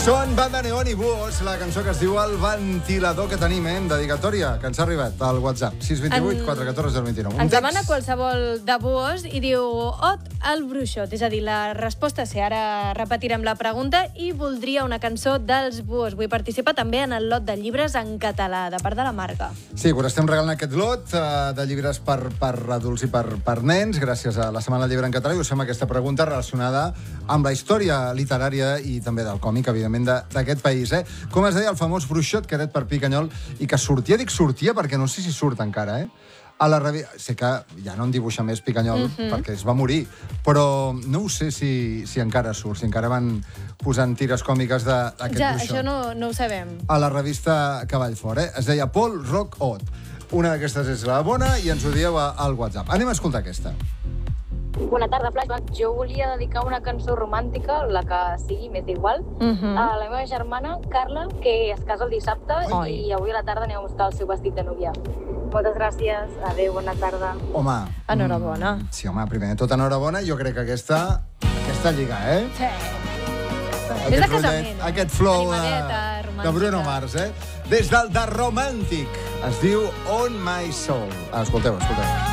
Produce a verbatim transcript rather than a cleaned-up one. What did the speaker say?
Són Banda Neon i Búhos, la cançó que es diu El ventilador que tenim, eh? Dedicatòria, que ens ha arribat al WhatsApp. sis dos vuit, quatre un quatre, zero dos nou. Ens demana qualsevol de Búhos i diu Ot el bruixot. És a dir, la resposta sí, ara repetirem la pregunta i voldria una cançó dels Búhos. Vull participar també en el lot de llibres en català, de part de la marca. Sí, us estem regalant aquest lot uh, de llibres per, per adults i per, per nens, gràcies a la Setmana del Llibre en català, i us fem aquesta pregunta relacionada amb la història literària i també del còmic, evidentment, d'aquest país, eh? Com es deia el famós bruixot cadet per Picanyol i que sortia, dic sortia perquè no sé si surt encara, eh? A la revi... Sé que ja no en dibuixa més Picanyol mm-hmm. perquè es va morir, però no ho sé si, si encara surt, si encara van posant tires còmiques d'aquest ja, bruixot. Això no, no ho sabem. A la revista Cavall Fort, eh? Es deia Paul Rock Ot. Una d'aquestes és la bona i ens ho dieu al WhatsApp. Anem a escoltar aquesta. Bona tarda, Flashback. Jo volia dedicar una cançó romàntica, la que sigui, m'és igual, Uh-huh. a la meva germana, Carla, que es casa el dissabte Oi. i avui a la tarda anem a buscar el seu vestit de núvia. Moltes gràcies. Adéu, bona tarda. Home... Enhorabona. Mm, sí, home, primer de tot, enhorabona. Jo crec que aquesta, aquesta lliga, eh? Sí. Aquest És de rotllet, casament. aquest flow de, Animadeta, romàntica. de Bruno Mars, eh? Des del The Romantic. Es diu On My Soul. Escolteu, escolteu.